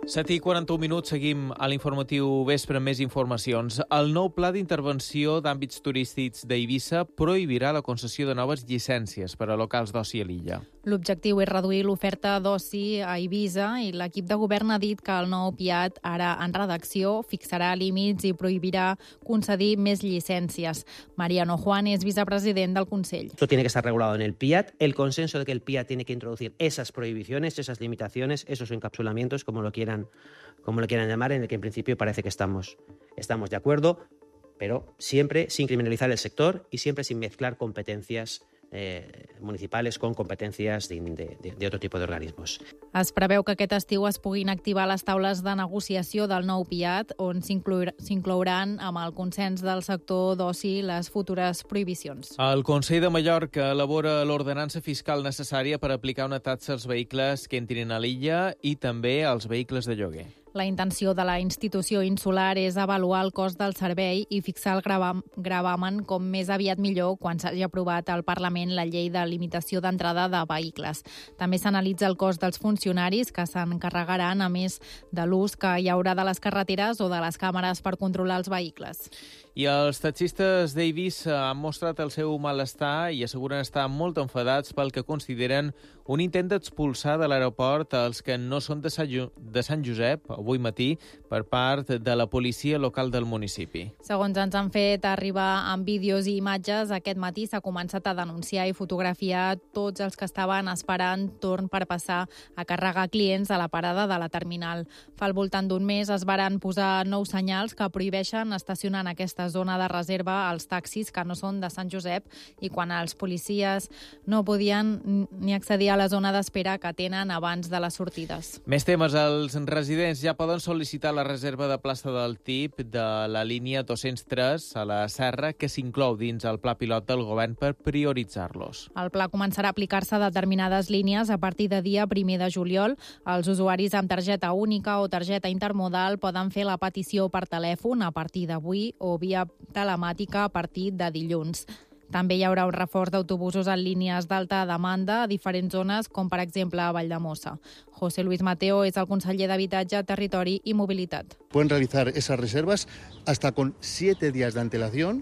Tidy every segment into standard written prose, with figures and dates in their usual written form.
7:41, seguim a l'informatiu vespre amb més informacions. El nou pla d'intervenció d'àmbits turístics d'Eivissa prohibirà la concessió de noves llicències per a locals d'oci a l'illa. L'objectiu és reduir l'oferta d'oci a Eivissa i l'equip de govern ha dit que el nou PIAT, ara en redacció, fixarà límits i prohibirà concedir més llicències. Mariano Juan és vicepresident del Consell. Esto tiene que estar regulado en el PIAT. El consenso de que el PIAT tiene que introducir esas prohibiciones, esas limitaciones, esos encapsulamientos, como lo quieran llamar, en el que en principio parece que estamos de acuerdo, pero siempre sin criminalizar el sector y siempre sin mezclar competencias municipales con competencias de otro tipo de organismos. Es preveu que aquest estiu es puguin activar les taules de negociació del nou PIAT, on s'inclouran amb el consens del sector d'oci les futures prohibicions. El Consell de Mallorca elabora l'ordenança fiscal necessària per aplicar una taxa als vehicles que entrin a l'illa i també als vehicles de lloguer. La intenció de la institució insular és avaluar el cost del servei i fixar el gravamen com més aviat millor quan s'hagi aprovat al Parlament la llei de limitació d'entrada de vehicles. També s'analitza el cost dels funcionaris que s'encarregaran, a més de l'ús que hi haurà de les carreteres o de les càmeres per controlar els vehicles. I els taxistes d'Eivissa han mostrat el seu malestar i asseguren estar molt enfadats pel que consideren un intent d'expulsar de l'aeroport els que no són de Sant Josep, avui matí, per part de la policia local del municipi. Segons ens han fet arribar amb vídeos i imatges, aquest matí s'ha començat a denunciar i fotografiar tots els que estaven esperant torn per passar a carregar clients a la parada de la terminal. Fa al voltant d'un mes es varen posar nous senyals que prohibeixen estacionar en aquesta zona de reserva als taxis que no són de Sant Josep i quan els policies no podien ni accedir a la zona d'espera que tenen abans de les sortides. Més temes. Els residents ja poden sol·licitar la reserva de plaça del TIP de la línia 203 a la Serra, que s'inclou dins el pla pilot del govern per prioritzar-los. El pla començarà a aplicar-se a determinades línies a partir de dia 1 de juliol. Els usuaris amb targeta única o targeta intermodal poden fer la petició per telèfon a partir d'avui o via telemàtica a partir de dilluns. També hi haurà un reforç d'autobusos en línies d'alta demanda a diferents zones, com per exemple a Valldemossa. José Luis Mateo és el conseller d'Habitatge, Territori i Mobilitat. Pueden realizar esas reservas hasta con 7 días de antelación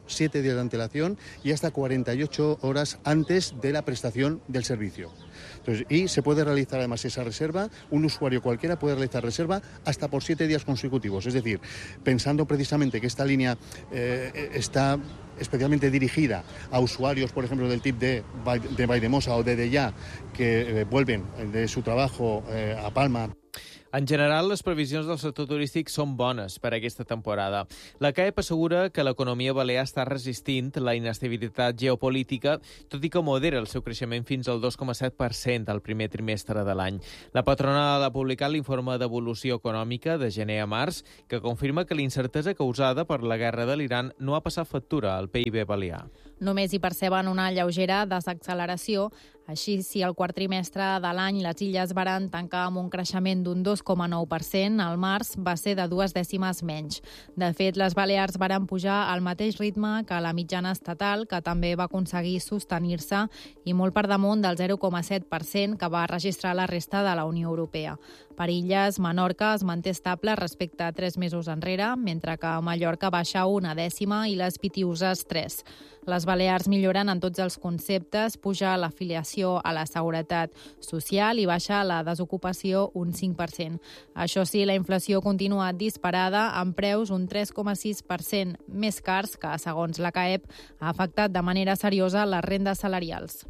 y hasta 48 horas antes de la prestación del servicio. Entonces, y se puede realizar además esa reserva, un usuario cualquiera puede realizar reserva hasta por 7 días consecutivos. Es decir, pensando precisamente que esta línea está especialmente dirigida a usuarios, por ejemplo, del TIP de Valldemossa o de Deià, que vuelven de su trabajo a Palma. En general, les previsions del sector turístic són bones per a aquesta temporada. La CAEP assegura que l'economia balear està resistint la inestabilitat geopolítica, tot i que modera el seu creixement fins al 2,7% al primer trimestre de l'any. La patronal ha publicat l'informe d'evolució econòmica de gener a març, que confirma que l'incertesa causada per la guerra de l'Iran no ha passat factura al PIB balear. Només hi perceben una lleugera desacceleració. Així, si el quart trimestre de l'any les illes varen tancar amb un creixement d'un 2,9%, al març va ser de 2 dècimes menys. De fet, les Balears varen pujar al mateix ritme que la mitjana estatal, que també va aconseguir sostenir-se, i molt per damunt del 0,7% que va registrar la resta de la Unió Europea. Per illes, Menorca es manté estable respecte a 3 mesos enrere, mentre que Mallorca baixa 1 dècima i les Pitiüses 3. Les Balears milloren en tots els conceptes, puja l'afiliació a la seguretat social i baixa la desocupació un 5%. Això sí, la inflació continua disparada, amb preus un 3,6% més cars que, segons la CAEP, ha afectat de manera seriosa les rendes salarials.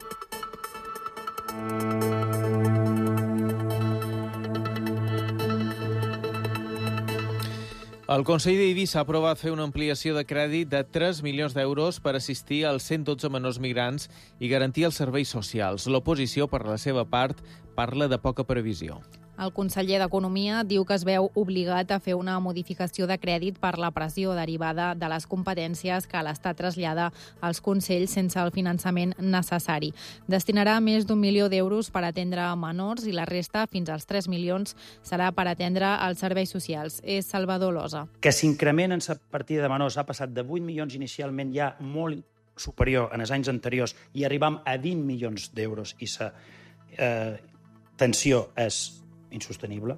El Consell d'Eivissa ha aprovat fer una ampliació de crèdit de 3 milions d'euros per assistir als 112 menors migrants i garantir els serveis socials. L'oposició, per la seva part, parla de poca previsió. El conseller d'Economia diu que es veu obligat a fer una modificació de crèdit per la pressió derivada de les competències que l'Estat trasllada als consells sense el finançament necessari. Destinarà més d'1 milió d'euros per atendre menors i la resta, fins als 3 milions, serà per atendre els serveis socials. És Salvador Losa. Que s'incrementen la partida de menors ha passat de 8 milions inicialment ja molt superior en els anys anteriors i arribam a 20 milions d'euros i la tensió és insostenible.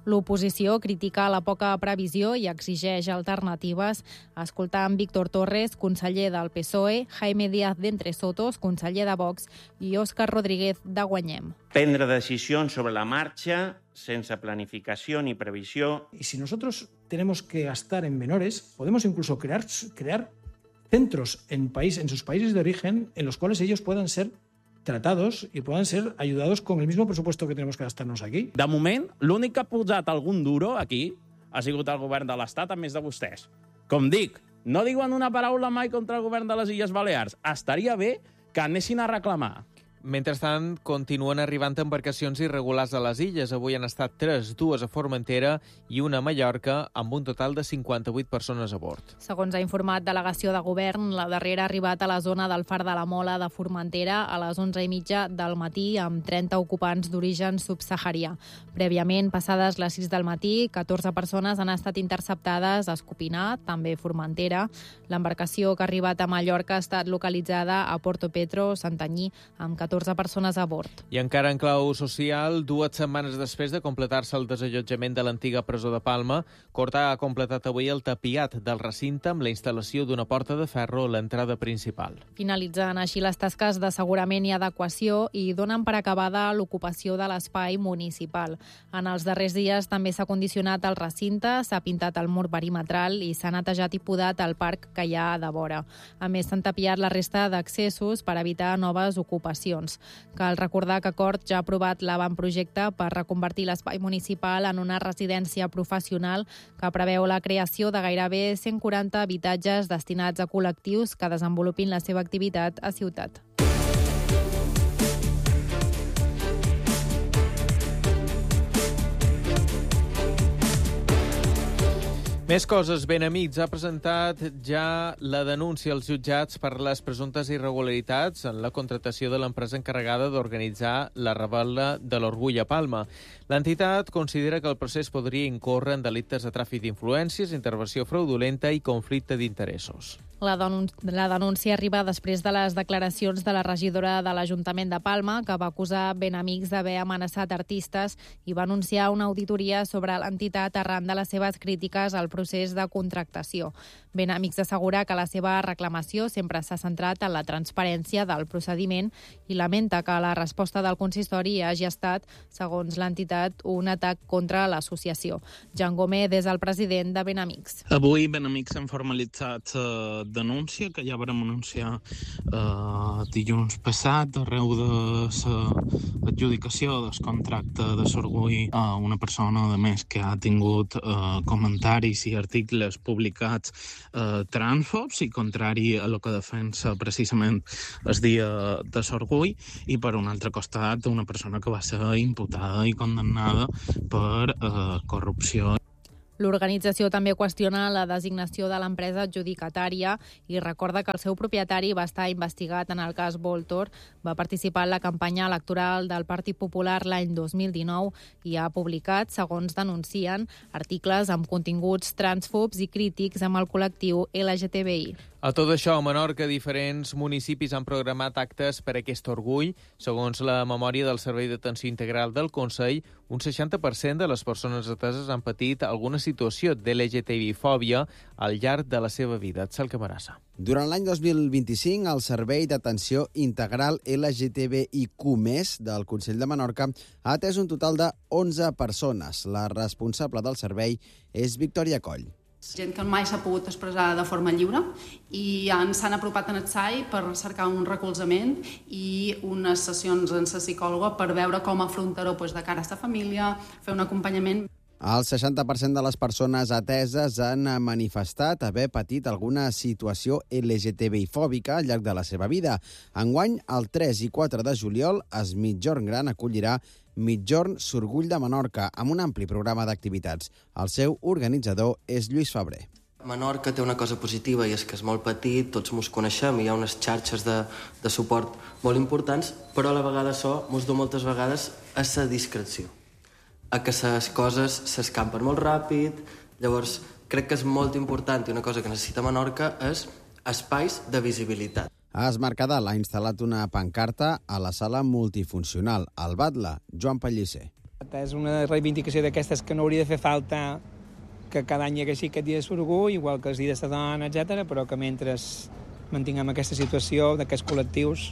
L'oposició critica la poca previsió i exigeix alternatives. Escoltant Víctor Torres, conseller del PSOE, Jaime Díaz d'Entresotos, conseller de Vox, i Òscar Rodríguez de Guanyem. Prendre decisions sobre la marxa, sense planificació ni previsió. Y si nosotros tenemos que gastar en menores, podemos incluso crear centros en sus países de origen en los cuales ellos puedan ser tratados y puedan ser ayudados con el mismo presupuesto que tenemos que gastarnos aquí. De moment, l'únic que ha posat algun duro aquí ha sigut el govern de l'Estat, a més de vostès. Com dic, no diuen una paraula mai contra el govern de les Illes Balears. Estaria bé que anessin a reclamar. Mentrestant, continuen arribant embarcacions irregulars a les illes. Avui han estat 3, 2 a Formentera i una a Mallorca, amb un total de 58 persones a bord. Segons ha informat delegació de govern, la darrera ha arribat a la zona del Far de la Mola de Formentera a les 11:30 del matí amb 30 ocupants d'origen subsaharià. Prèviament, passades les 6 del matí, 14 persones han estat interceptades a Escopinar, també Formentera. L'embarcació que ha arribat a Mallorca ha estat localitzada a Porto Petro, Santanyí, amb 14 persones a bord. I encara en clau social, 2 setmanes després de completar-se el desallotjament de l'antiga presó de Palma, Corta ha completat avui el tapiat del recinte amb la instal·lació d'una porta de ferro a l'entrada principal. Finalitzen així les tasques d'assegurament i adequació i donen per acabada l'ocupació de l'espai municipal. En els darrers dies també s'ha condicionat el recinte, s'ha pintat el mur perimetral i s'ha netejat i podat el parc que hi ha de vora. A més, s'han tapiat la resta d'accessos per evitar noves ocupacions. Cal recordar que Cort ja ha aprovat l'avantprojecte per reconvertir l'espai municipal en una residència professional que preveu la creació de gairebé 140 habitatges destinats a col·lectius que desenvolupin la seva activitat a ciutat. Més coses. Benamics ha presentat ja la denúncia als jutjats per les presumptes irregularitats en la contractació de l'empresa encarregada d'organitzar la Rebel·la de l'Orgull a Palma. L'entitat considera que el procés podria incórrer en delictes de tràfic d'influències, intervenció fraudulenta i conflicte d'interessos. La denúncia arriba després de les declaracions de la regidora de l'Ajuntament de Palma, que va acusar Benamics d'haver amenaçat artistes i va anunciar una auditoria sobre l'entitat arran de les seves crítiques al procés de contractació. Benamics assegura que la seva reclamació sempre s'ha centrat en la transparència del procediment i lamenta que la resposta del consistori hagi estat, segons l'entitat, un atac contra l'associació. Jan Gómez és el president de Benamics. Avui Benamics hem formalitzat denúncia que ja vam anunciar dilluns passat arreu de l'adjudicació del contracte de Sorgui a una persona, a més, que ha tingut comentaris i articles publicats transfobs i contrari a el que defensa precisament el dia de Sorgui, i per un altre costat una persona que va ser imputada i condemnada per corrupció. L'organització també qüestiona la designació de l'empresa adjudicatària i recorda que el seu propietari va estar investigat en el cas Voltor, va participar en la campanya electoral del Partit Popular l'any 2019 i ha publicat, segons denuncien, articles amb continguts transfobs i crítics amb el col·lectiu LGTBI. A tot això, a Menorca, diferents municipis han programat actes per aquest orgull. Segons la memòria del Servei d'Atenció Integral del Consell, un 60% de les persones ateses han patit alguna situació d'LGTBI-fòbia al llarg de la seva vida. Tsal Camarasa. Durant l'any 2025, el Servei d'Atenció Integral LGTBIQ+ del Consell de Menorca ha atès un total de 11 persones. La responsable del servei és Victòria Coll. Gent que mai s'ha pogut expressar de forma lliure i s'han apropat en el SAI per cercar un recolzament i unes sessions amb la psicòloga per veure com afrontar-ho de cara a la família, fer un acompanyament. El 60% de les persones ateses han manifestat haver patit alguna situació LGTBI-fòbica al llarg de la seva vida. Enguany, el 3 i 4 de juliol, es Migjorn Gran acollirà Migjorn Sorgull de Menorca, amb un ampli programa d'activitats. El seu organitzador és Lluís Febrer. Menorca té una cosa positiva i és que és molt petit, tots mos coneixem, hi ha unes xarxes de suport molt importants, però a la vegada això mos du moltes vegades a la discreció, a que les coses s'escampen molt ràpid. Llavors crec que és molt important i una cosa que necessita Menorca és espais de visibilitat. A Es Mercadal ha instal·lat una pancarta a la sala multifuncional, al Batlle, Joan Pellicer. És una reivindicació d'aquestes que no hauria de fer falta que cada any hi haguessi aquest dia de sorgú, igual que els dies de dona, etc., però que mentre mantinguem aquesta situació d'aquests col·lectius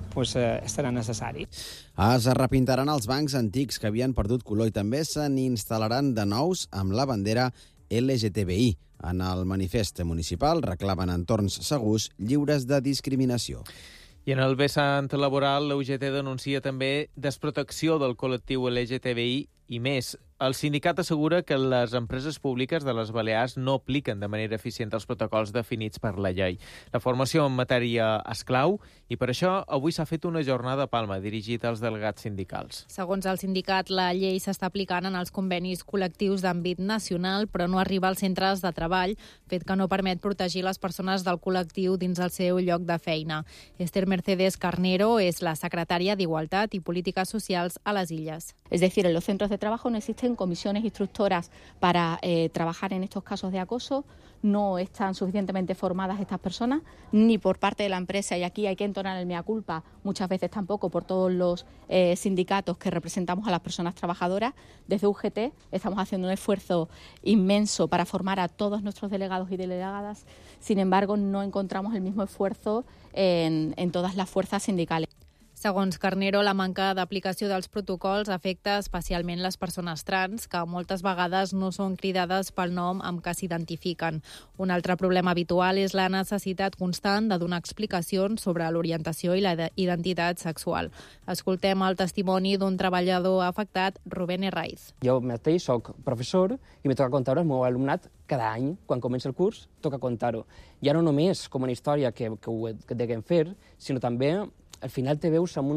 serà necessari. Es repintaran els bancs antics que havien perdut color i també se n'instal·laran de nous amb la bandera LGTBI. En el manifest municipal reclamen entorns segurs lliures de discriminació. I en el vessant laboral, la UGT denuncia també desprotecció del col·lectiu LGTBI i més. El sindicat assegura que les empreses públiques de les Balears no apliquen de manera eficient els protocols definits per la llei. La formació en matèria és clau i per això avui s'ha fet una jornada a Palma dirigida als delegats sindicals. Segons el sindicat, la llei s'està aplicant en els convenis col·lectius d'àmbit nacional, però no arriba als centres de treball, fet que no permet protegir les persones del col·lectiu dins el seu lloc de feina. Esther Mercedes Carnero és la secretària d'Igualtat i Polítiques Socials a les Illes. Es decir, en los centros de trabajo no existen comisiones instructoras para trabajar en estos casos de acoso, no están suficientemente formadas estas personas, ni por parte de la empresa, y aquí hay que entonar el mea culpa, muchas veces tampoco por todos los sindicatos que representamos a las personas trabajadoras. Desde UGT estamos haciendo un esfuerzo inmenso para formar a todos nuestros delegados y delegadas, sin embargo no encontramos el mismo esfuerzo en todas las fuerzas sindicales. Segons Carnero, la manca d'aplicació dels protocols afecta especialment les persones trans, que moltes vegades no són cridades pel nom amb què s'identifiquen. Un altre problema habitual és la necessitat constant de donar explicacions sobre l'orientació i la identitat sexual. Escoltem el testimoni d'un treballador afectat, Rubén Herraiz. Jo mateix soc professor i me toca contar al meu alumnat cada any, quan comença el curs, toca contar-ho. Ja no només com una història que deguem fer, sinó també al final te veus amb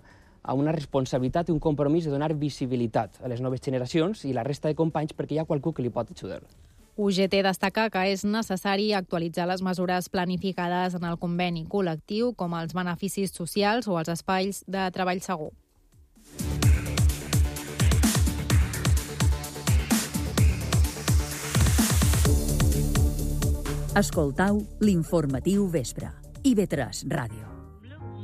una responsabilitat i un compromís de donar visibilitat a les noves generacions i la resta de companys perquè hi ha qualcú que li pot ajudar. UGT destaca que és necessari actualitzar les mesures planificades en el conveni col·lectiu, com els beneficis socials o els espais de treball segur. Escoltau l'informatiu vespre. IB3 Ràdio.